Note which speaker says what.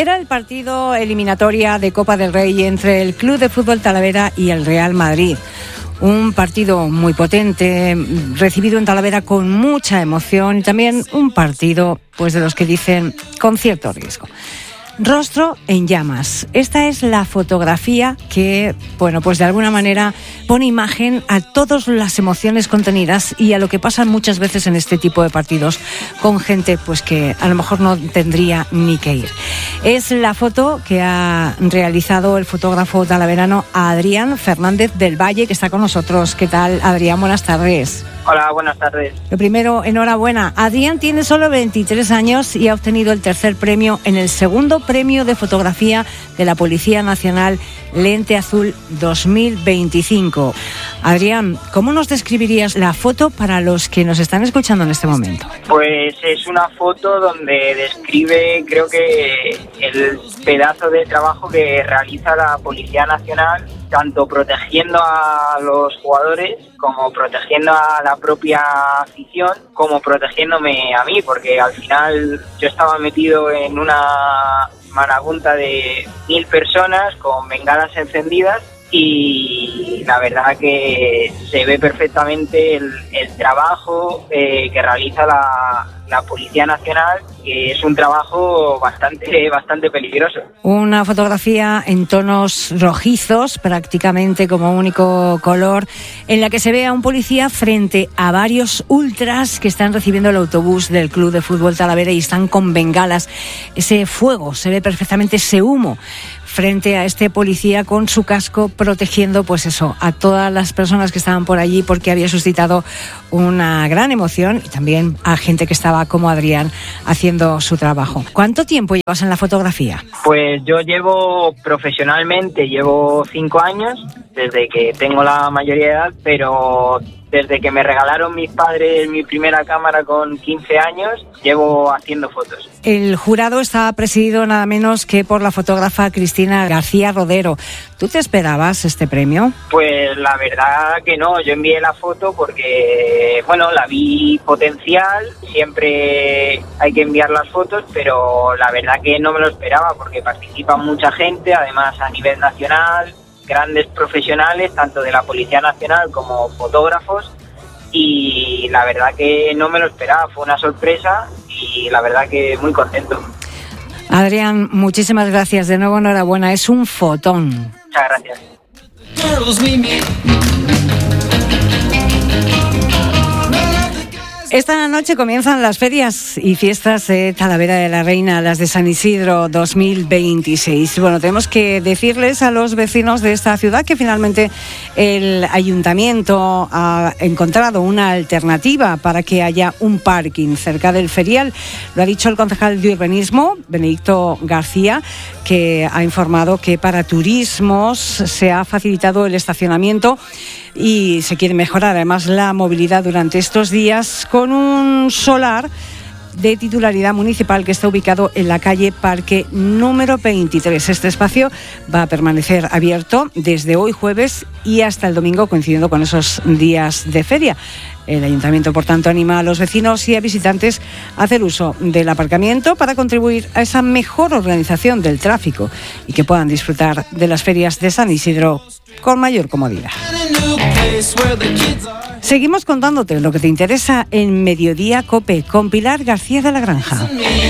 Speaker 1: Era el partido eliminatoria de Copa del Rey entre el Club de Fútbol Talavera y el Real Madrid. Un partido muy potente, recibido en Talavera con mucha emoción y también un partido, pues de los que dicen, con cierto riesgo. Rostro en llamas. Esta es la fotografía que, bueno, pues de alguna manera pone imagen a todas las emociones contenidas y a lo que pasa muchas veces en este tipo de partidos con gente pues que a lo mejor no tendría ni que ir. Es la foto que ha realizado el fotógrafo talaverano Adrián Fernández del Valle, que está con nosotros. ¿Qué tal, Adrián? Buenas tardes.
Speaker 2: Hola, buenas tardes.
Speaker 1: Lo primero, enhorabuena. Adrián tiene solo 23 años y ha obtenido el tercer premio en el segundo premio de fotografía de la Policía Nacional Lente Azul 2025. Adrián, ¿cómo nos describirías la foto para los que nos están escuchando en este momento?
Speaker 2: Pues es una foto donde describe, creo que, el pedazo de trabajo que realiza la Policía Nacional, tanto protegiendo a los jugadores como protegiendo a la propia afición, como protegiéndome a mí, porque al final yo estaba metido en una marabunta de 1000 personas con bengalas encendidas y la verdad que se ve perfectamente el trabajo que realiza la Policía Nacional, que es un trabajo bastante peligroso.
Speaker 1: Una fotografía en tonos rojizos, prácticamente como único color, en la que se ve a un policía frente a varios ultras que están recibiendo el autobús del Club de Fútbol Talavera y están con bengalas. Ese fuego, se ve perfectamente ese humo frente a este policía con su casco protegiendo, pues eso, a todas las personas que estaban por allí, porque había suscitado una gran emoción, y también a gente que estaba como Adrián haciendo su trabajo. ¿Cuánto tiempo llevas en la fotografía?
Speaker 2: Pues yo profesionalmente llevo 5 años, desde que tengo la mayoría de edad, pero desde que me regalaron mis padres mi primera cámara con 15 años, llevo haciendo fotos.
Speaker 1: El jurado está presidido nada menos que por la fotógrafa Cristina García Rodero. ¿Tú te esperabas este premio?
Speaker 2: Pues la verdad que no, yo envié la foto porque, bueno, la vi potencial, siempre hay que enviar las fotos, pero la verdad que no me lo esperaba porque participa mucha gente, además a nivel nacional, grandes profesionales, tanto de la Policía Nacional como fotógrafos, y la verdad que no me lo esperaba, fue una sorpresa y la verdad que muy contento.
Speaker 1: Adrián, muchísimas gracias, de nuevo enhorabuena, es un fotón.
Speaker 2: Muchas gracias.
Speaker 1: Esta noche comienzan las ferias y fiestas de Talavera de la Reina, las de San Isidro 2026. Bueno, tenemos que decirles a los vecinos de esta ciudad que finalmente el ayuntamiento ha encontrado una alternativa para que haya un parking cerca del ferial. Lo ha dicho el concejal de urbanismo, Benedicto García, que ha informado que para turismos se ha facilitado el estacionamiento y se quiere mejorar además la movilidad durante estos días con un solar de titularidad municipal que está ubicado en la calle Parque número 23. Este espacio va a permanecer abierto desde hoy jueves y hasta el domingo, coincidiendo con esos días de feria. El ayuntamiento, por tanto, anima a los vecinos y a visitantes a hacer uso del aparcamiento para contribuir a esa mejor organización del tráfico y que puedan disfrutar de las ferias de San Isidro con mayor comodidad. Seguimos contándote lo que te interesa en Mediodía COPE con Pilar García de la Granja.